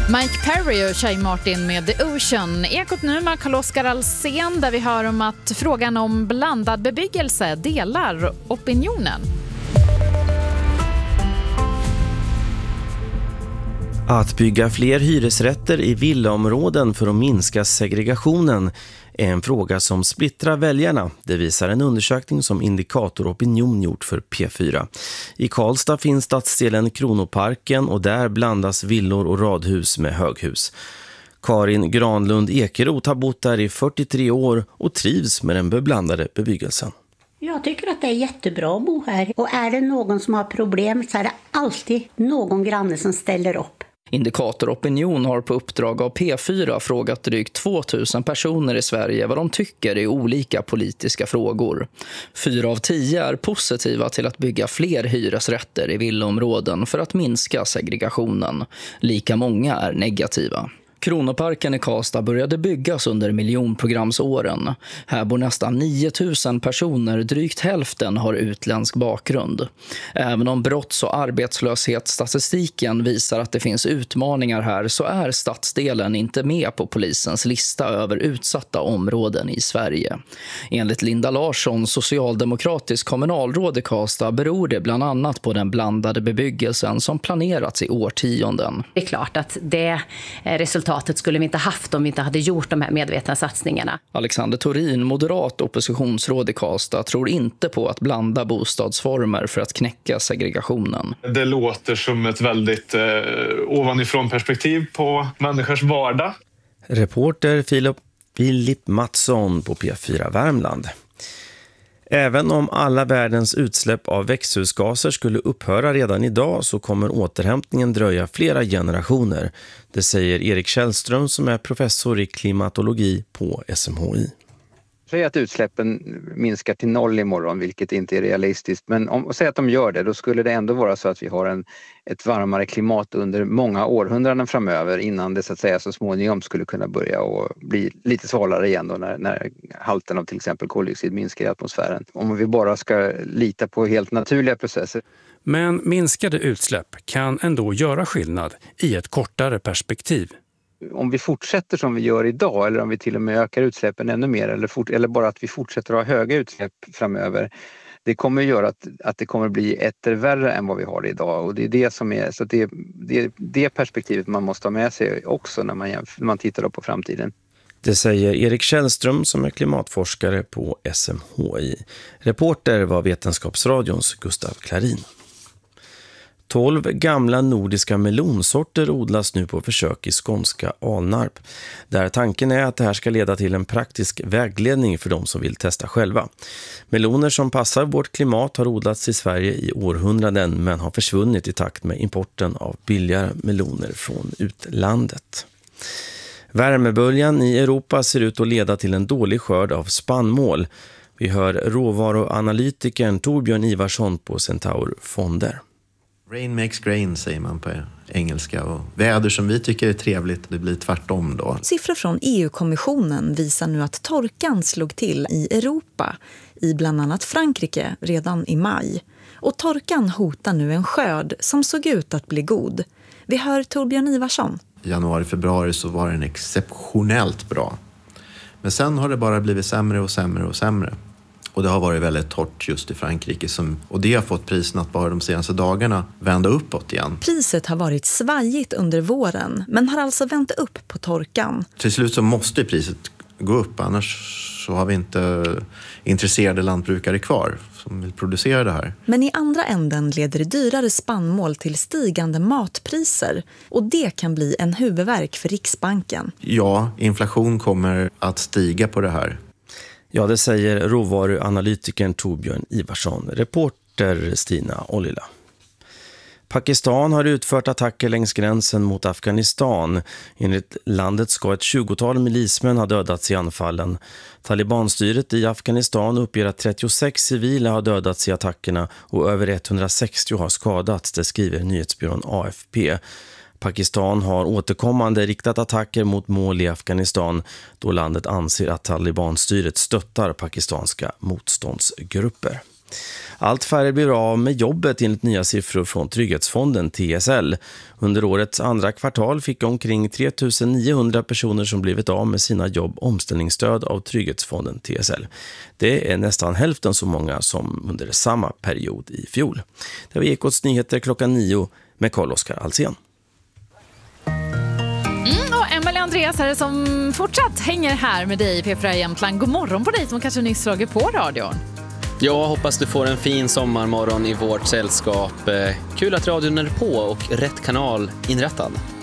Mike Perry och Shay Martin med The Ocean. Ekot nu med Carl-Oskar Alsen där vi hör om att frågan om blandad bebyggelse delar opinionen. Att bygga fler hyresrätter i villaområden för att minska segregationen är en fråga som splittrar väljarna. Det visar en undersökning som Indikator Opinion gjort för P4. I Karlstad finns stadsdelen Kronoparken och där blandas villor och radhus med höghus. Karin Granlund Ekeroth har bott där i 43 år och trivs med den beblandade bebyggelsen. Jag tycker att det är jättebra att bo här. Och är det någon som har problem så är det alltid någon granne som ställer upp. Indikator Opinion har på uppdrag av P4 frågat drygt 2000 personer i Sverige vad de tycker i olika politiska frågor. 4 av 10 är positiva till att bygga fler hyresrätter i villaområden för att minska segregationen. Lika många är negativa. Kronoparken i Karlstad började byggas under miljonprogramsåren. Här bor nästan 9000 personer, drygt hälften har utländsk bakgrund. Även om brotts- och arbetslöshetsstatistiken visar att det finns utmaningar här så är stadsdelen inte med på polisens lista över utsatta områden i Sverige. Enligt Linda Larsson, socialdemokratisk kommunalråd i Karlstad, beror det bland annat på den blandade bebyggelsen som planerats i årtionden. Det är klart att det resultatet skulle vi inte haft om vi inte hade gjort de här medvetna satsningarna. Alexander Torin, moderat oppositionsråd i Karlstad, tror inte på att blanda bostadsformer för att knäcka segregationen. Det låter som ett väldigt ovanifrån perspektiv på människors vardag. Reporter Filip Mattsson på P4 Värmland. Även om alla världens utsläpp av växthusgaser skulle upphöra redan idag så kommer återhämtningen dröja flera generationer. Det säger Erik Källström som är professor i klimatologi på SMHI. Säg att utsläppen minskar till 0 imorgon, vilket inte är realistiskt. Men säg att de gör det, då skulle det ändå vara så att vi har ett varmare klimat under många århundraden framöver innan det så att säga så småningom skulle kunna börja och bli lite svalare igen då när halten av till exempel koldioxid minskar i atmosfären. Om vi bara ska lita på helt naturliga processer. Men minskade utsläpp kan ändå göra skillnad i ett kortare perspektiv. Om vi fortsätter som vi gör idag eller om vi till och med ökar utsläppen ännu mer eller bara att vi fortsätter att ha höga utsläpp framöver, det kommer att göra att det kommer att bli värre än vad vi har idag. Och det är det som är, så det perspektivet man måste ha med sig också när man tittar på framtiden. Det säger Erik Källström som är klimatforskare på SMHI. Reporter var Vetenskapsradions Gustav Klarin. 12 gamla nordiska melonsorter odlas nu på försök i skånska Alnarp. Där tanken är att det här ska leda till en praktisk vägledning för de som vill testa själva. Meloner som passar vårt klimat har odlats i Sverige i århundraden men har försvunnit i takt med importen av billigare meloner från utlandet. Värmeböljan i Europa ser ut att leda till en dålig skörd av spannmål. Vi hör råvaruanalytikern Torbjörn Ivarsson på Centaur Fonder. Rain makes grain säger man på engelska och väder som vi tycker är trevligt, det blir tvärtom då. Siffror från EU-kommissionen visar nu att torkan slog till i Europa, i bland annat Frankrike redan i maj. Och torkan hotar nu en skörd som såg ut att bli god. Vi hör Torbjörn Ivarsson. I januari-februari så var den exceptionellt bra. Men sen har det bara blivit sämre och sämre och sämre. Och det har varit väldigt torrt just i Frankrike och det har fått priserna att bara de senaste dagarna vända uppåt igen. Priset har varit svajigt under våren men har alltså vänt upp på torkan. Till slut så måste priset gå upp, annars så har vi inte intresserade lantbrukare kvar som vill producera det här. Men i andra änden leder det dyrare spannmål till stigande matpriser och det kan bli en huvudvärk för Riksbanken. Ja, inflation kommer att stiga på det här. Ja, det säger råvaruanalytikern Torbjörn Ivarsson, reporter Stina Ollila. Pakistan har utfört attacker längs gränsen mot Afghanistan. Enligt landet ska ett 20-tal milismän ha dödats i anfallen. Talibanstyret i Afghanistan uppger att 36 civila har dödats i attackerna och över 160 har skadats, det skriver nyhetsbyrån AFP. Pakistan har återkommande riktat attacker mot mål i Afghanistan då landet anser att Talibanstyret stöttar pakistanska motståndsgrupper. Allt färre blir av med jobbet enligt nya siffror från Trygghetsfonden TSL. Under årets andra kvartal fick omkring 3 900 personer som blivit av med sina jobb omställningsstöd av Trygghetsfonden TSL. Det är nästan hälften så många som under samma period i fjol. Det var Ekots nyheter 9:00 med Carl-Oskar Alsen. Och Emelie Andreas är det som fortsatt hänger här med dig i P4 Jämtland. God morgon på dig som kanske nyss slagit på radion. Jag hoppas du får en fin sommarmorgon i vårt sällskap. Kul att radion är på och rätt kanal inrättad.